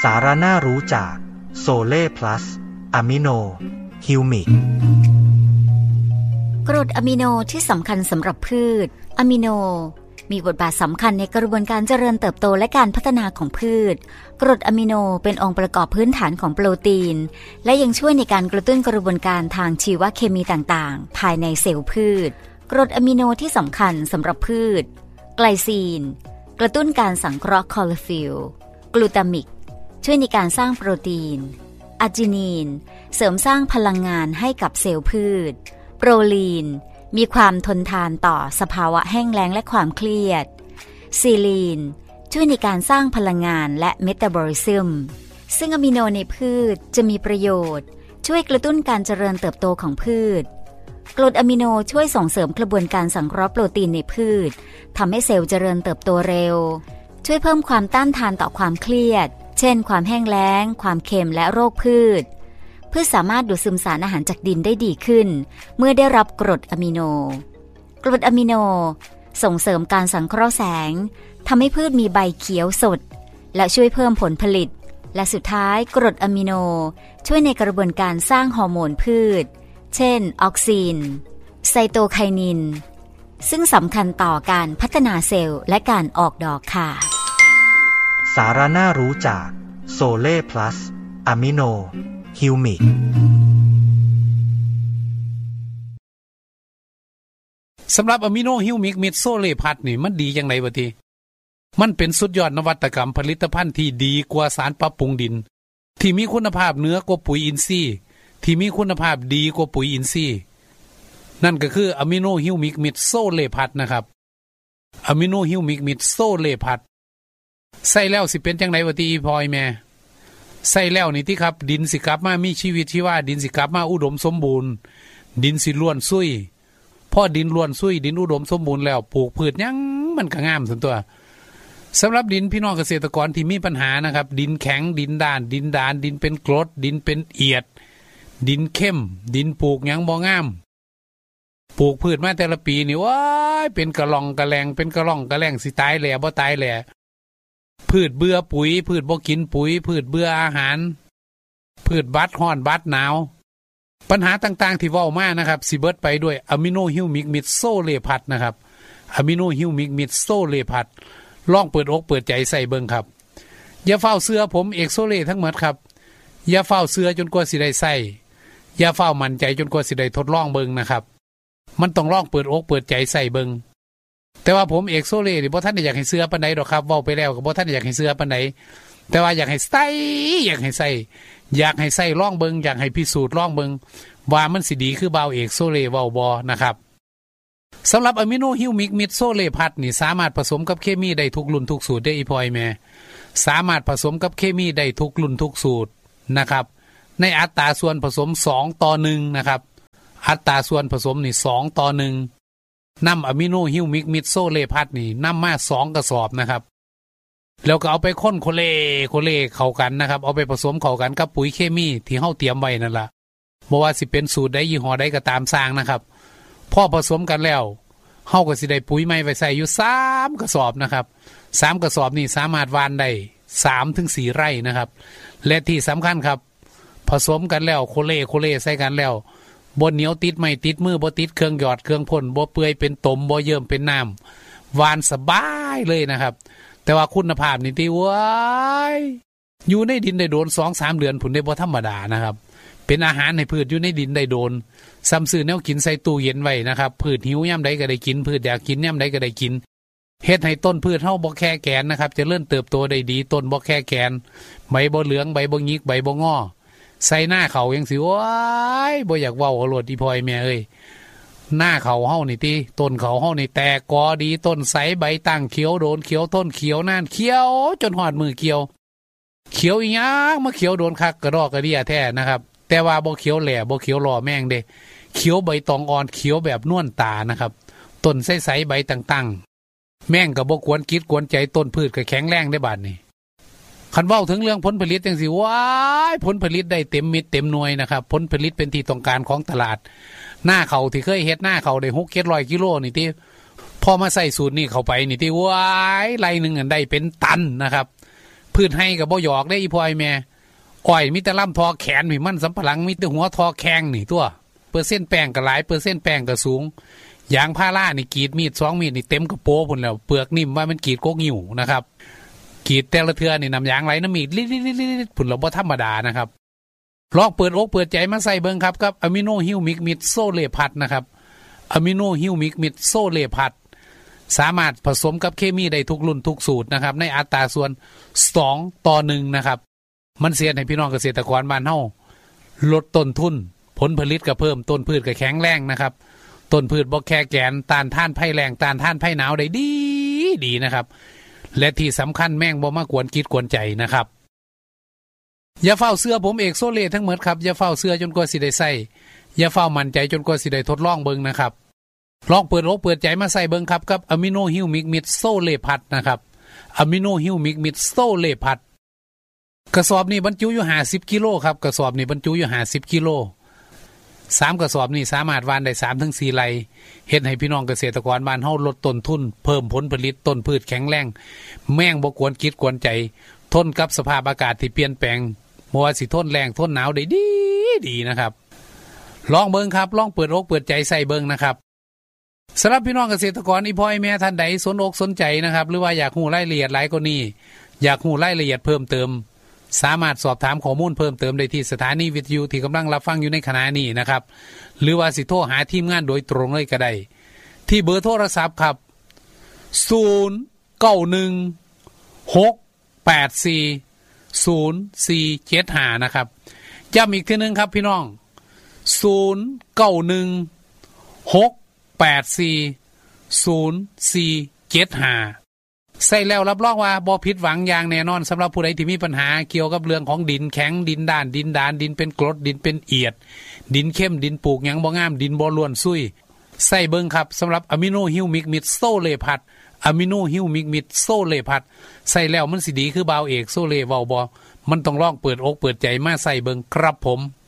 สาระน่ารู้จากโซเล่พลัสอะมิโนฮิวมิกกรดอะมิโนที่สำคัญสำหรับพืชอะมิโนมีบทบาทสำคัญในกระบวนการเจริญเติบโตและการพัฒนาของพืชกรดอะมิโนเป็นองค์ประกอบพื้นฐานของโปรตีนและยังช่วยในการกระตุ้นกระบวนการทางชีวเคมีต่างๆภายในเซลล์พืชกรดอะมิโนที่สำคัญสำหรับพืชไกลซีนกระตุ้นการสังเคราะห์คลอโรฟิลล์กลูตามิกช่วยในการสร้างโปรตีนอะจินีนเสริมสร้างพลังงานให้กับเซลล์พืชโปรลีนมีความทนทานต่อสภาวะแห้งแล้งและความเครียดซีลีนช่วยในการสร้างพลังงานและเมตาบอลิซึมซึ่งอะมิโนในพืชจะมีประโยชน์ช่วยกระตุ้นการเจริญเติบโตของพืชกรดอะมิโนช่วยส่งเสริมกระบวนการสังเคราะห์โปรตีนในพืชทำให้เซลล์เจริญเติบโตเร็วช่วยเพิ่มความต้านทานต่อความเครียดเช่นความแห้งแล้งความเค็มและโรคพืชสามารถดูดซึมสารอาหารจากดินได้ดีขึ้นเมื่อได้รับกรดอะมิโนกรดอะมิโนส่งเสริมการสังเคราะห์แสงทำให้พืชมีใบเขียวสดและช่วยเพิ่มผลผลิตและสุดท้ายกรดอะมิโนช่วยในกระบวนการสร้างฮอร์โมนพืชเช่นออกซินไซโตไคนินซึ่งสำคัญต่อการพัฒนาเซลล์และการออกดอกค่ะสาระน่ารู้จากโซเล่พลัสอะมิโนฮิวมิกสำหรับอะมิโนฮิวมิกมิดโซเลพัดนี่มันดีอย่างไรวะทีมันเป็นสุดยอดนวัตกรรมผลิตภัณฑ์ที่ดีกว่าสารปรับปรุงดินที่มีคุณภาพเหนือกว่าปุ๋ยอินทรีย์ที่มีคุณภาพดีกว่าปุ๋ยอินทรีย์นั่นก็คืออะมิโนฮิวมิกมิดโซเลพัดนะครับอะมิโนฮิวมิกมิดโซเลพัดใส่แล้วสิเป็นจังไดวะทีพอยแม่ใส่แล้วนี่ที่ครับดินสิกลับมามีชีวิตชีวาดินสิกลับมาอุดมสมบูรณ์ดินสิล้วนซุยพอดินล้วนซุยดินอุดมสมบูรณ์แล้วปลูกพืชยังมันก็งามส่วนตัวสำหรับดินพี่น้องเกษตรกรที่มีปัญหานะครับดินแข็งดินด้านดินดานดินเป็นกรดดินเป็นเอียดดินเข้มดินปลูกยังบ่งามปลูกพืชมาแต่ละปีนี่ว้ายเป็นกระล่องกระแลงเป็นกระล่องกระแลงสิตายแหล่บ่ตายแหล่พืชเบื่อปุ๋ยพืชบ่กินปุ๋ยพืชเบื่ออาหารพืชบัดร้อนบัดหนาวปัญหาต่างๆที่เว้ามานะครับสิเบิดไปด้วยอะมิโนฮิวมิกมิดโซเลพัดนะครับอะมิโนฮิวมิกมิดโซเลพัดลองเปิดอกเปิดใจใส่เบิ่งครับอย่าเฝ้าเสื้อผมเอกโซเลทั้งหมดครับอย่าเฝ้าเสื้อจนกว่าสิได้ใส่อย่าเฝ้ามั่นใจจนกว่าสิได้ทดลองเบิ่งนะครับมันต้องลองเปิดอกเปิดใจใส่เบิ่งแต่ว่าผมเอกโซเล่นี่บ่ท่านอยากให้เสื้อปานใดดอกครับเว้าไปแล้วก็บ่ท่านอยากให้เสื้อปานใดแต่ว่าอยากให้ใส่อยากให้ใส่ลองเบิ่งอยากให้พิสูจน์ลองเบิ่งว่ามันสิดีคือบ่าวเอกโซเล่เว้าบ่นะครับสำหรับอะมิโนฮิวมิกมิดโซเล่พัดนี่สามารถผสมกับเคมีได้ทุกรุ่นทุกสูตรได้อีพอยแม่สามารถผสมกับเคมีได้ทุกรุ่นทุกสูตรนะครับในอัตราส่วนผสม2:1นะครับอัตราส่วนผสมนี่2:1นำอะมิโนฮิวมิกมิดโซเลพัดนี่นำมา2กระสอบนะครับแล้วก็เอาไปค้นโคเลเข้ากันนะครับเอาไปผสมเข้ากันกับปุ๋ยเคมีที่เฮาเตรียมไว้นั่นล่ะบ่ว่าสิเป็นสูตรใดยี่ห้อใดก็ตามสร้างนะครับพอผสมกันแล้วเฮาก็สิได้ปุ๋ยใหม่ไว้ใส่อยู่3กระสอบนะครับ3กระสอบนี่สามารถหว่านได้ 3-4 ไร่นะครับและที่สำคัญครับผสมกันแล้วโคเลใส่กันแล้วบ่เหนียวติดไม่ติดมือบ่ติดเครื่องหยอดเครื่องพ่นบ่เปื่อยเป็นตมบ่เยิ้มเป็นน้ำหวานสบายเลยนะครับแต่ว่าคุณภาพนี่ติว้ายอยู่ในดินได้โดน 2-3 เดือนผลได้บ่ธรรมดานะครับเป็นอาหารให้พืชอยู่ในดินได้โดนซ้ำซื้อแนวกินใส่ตู้เย็นไว้นะครับพืชหิวยามใดก็ได้กินพืชอยากกินยามใดก็ได้กินเฮ็ดให้ต้นพืชเฮาบ่แค่แกนนะครับจะเริ่มเติบโตได้ดีต้นบ่แค่แกนใบบ่เหลืองใบบ่หงิกใบบ่งอใส่หน้าเขายังสิว้ายบ่อยากเว้าเอาโลดอีพอยแม่เอ้ยหน้าเขาเฮานี่ติต้นเขาเฮานี่แตกกอดีต้นใสใบตั้งเขียวโดนเขียวต้นเขียวนานเขียวจนหอดมือเขียวเขียวอีหยังมาเขียวโดนคักกระดอกกระเดี่ยแท้นะครับแต่ว่าบ่เขียวแหล่บ่เขียวหล่อแม่งเด้เขียวใบตองอ่อนเขียวแบบนวลตานะครับต้นใสๆใบตั้งๆแม่งก็บ่ควรคิดกวนใจต้นพืชก็แข็งแรงได้บาดนี้คันเว้าถึงเรื่องผลผลิตจังสิว้ายผลผลิตได้เต็มเม็ดเต็มหน่วยนะครับผลผลิตเป็นที่ต้องการของตลาดหน้าเขาที่เคยเฮ็ดหน้าเขาได้600-700กิโลนี่ติพอมาใส่สูตรนี้เข้าไปนี่ติว้ายไร่นึงอันได้เป็นตันนะครับพืชให้ก็บ่หยอกได้อีพ่อไอ้แม่อ้อยมีแต่ลำทอแขนนี่มันสำปะหลังมีแต่หัวทอแข้งนี่ตัวเปอร์เซ็นต์แป้งก็หลายเปอร์เซ็นต์แป้งก็สูงยางพารานี่กรีดมีด2มีดนี่เต็มกระโปงพุ่นแล้วเปลือกนิ่มว่ามันกรีดกกหิวนะครับกรีดแต่ละเทื่อนี่น้ำยางไหลน้ำมีดลิดๆๆๆพุ่นแล้วบ่ธรรมดานะครับลองเปิดอกเปิดใจมาใส่เบิ่งครับกับอะมิโนฮิวมิกมิดโซเลพัดนะครับอะมิโนฮิวมิกมิดโซเลพัดสามารถผสมกับเคมีได้ทุกรุ่นทุกสูตรนะครับในอัตราส่วน2:1นะครับมันเสียให้พี่น้องเกษตรกรบ้านเฮาลดต้นทุนผลผลิตก็เพิ่มต้นพืชก็แข็งแรงนะครับต้นพืชบ่แค่แกนต้านทานภัยแล้งต้านทานภัยหนาวได้ดีนะครับและที่สำคัญแม่งบ่มากวนกิดกวนใจนะครับอย่าเฝ้าเสื้อผมเอกโซเลทั้งหมดครับอย่าเฝ้าเสื้อจนกว่าสิได้ใส่อย่าเฝ้ามั่นใจจนกว่าสิได้ทดลองเบิ่งนะครับลองเปิดอกเปิดใจมาใส่เบิ่งครับกับอะมิโนฮิวมิกมิดโซเลพัดนะครับอะมิโนฮิวมิกมิดโซเลพัดกระสอบนี้บรรจุอยู่50กิโลครับกระสอบนี้บรรจุอยู่50กิโล3กระสอบนี้สามารถหว่านได้ 3-4 ไร่เฮ็ดให้พี่น้องเกษตรกรบ้านเฮาลดต้นทุนเพิ่มผลผลิตต้นพืชแข็งแรงแม่งบ่กวนกิดกวนใจทนกับสภาพอากาศที่เปลี่ยนแปลงบ่ว่าสิทนแรงทนหนาวได้ดีนะครับลองเบิ่งครับลองเปิดอกเปิดใจใส่เบิ่งนะครับสำหรับพี่น้องเกษตรกรอีพ่อไอ้แม่ท่านใดสนอกสนใจนะครับหรือว่าอยากรู้รายละเอียดหลายกว่านี้อยากรู้รายละเอียดเพิ่มเติมสามารถสอบถามข้อมูลเพิ่มเติมได้ที่สถานีวิทยุที่กำลังรับฟังอยู่ในขณะนี้นะครับหรือว่าสิโทรหาทีมงานโดยตรงเลยก็ได้ที่เบอร์โทรศัพท์ครับ0916840475นะครับย้ำอีกทีนึงครับพี่น้อง0916840475ใส่แล้วรับรองว่าบ่ผิดหวังอย่างแน่นอนสำหรับผู้ใดที่มีปัญหาเกี่ยวกับเรื่องของดินแข็งดินด้านดินดานดินเป็นกรดดินเป็นเอียดดินเข้มดินปลูกหยังบ่งามดินบ่ล้วนซุยใส่เบิ่งครับสำหรับอะมิโนฮิวมิกมิดโซเลพัดอะมิโนฮิวมิกมิดโซเลพัดใส่แล้วมันสิดีคือบ่าวเอกโซเลเว้าบ่มันต้องลองเปิดอกเปิดใจมาใส่เบิ่งครับผม